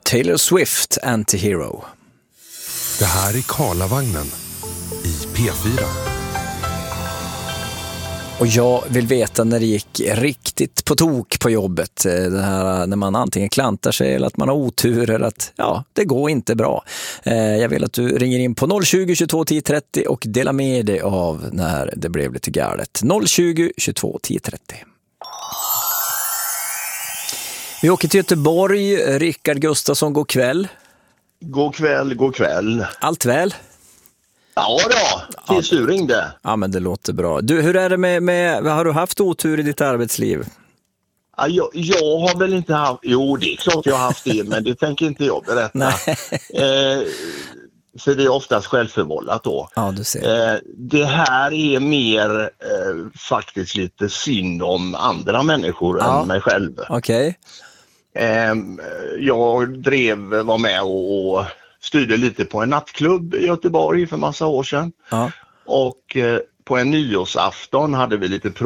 Taylor Swift, Antihero. Det här är Karlavagnen i P4. Och jag vill veta när det gick riktigt på tok på jobbet. Det här när man antingen klantar sig eller att man har otur eller att det går inte bra. Jag vill att du ringer in på 020 22 10 30 och delar med dig av när det blev lite galet. 020 22 10 30. Vi åker till Göteborg. Rickard Gustafsson, god kväll. God kväll. Allt väl? Ja då, tills du ringde. Ja, men det låter bra. Du, hur är det med har du haft otur i ditt arbetsliv? Ja, jag har väl inte haft, jo det är klart jag har haft det, men det tänker inte jag berätta. För det är oftast självförvållat då. Ja, du ser. Det här är mer faktiskt lite synd om andra människor än mig själv. Okej. Jag var med och styrde lite på en nattklubb i Göteborg för massa år sedan. Ja. Och på en nyårsafton hade vi lite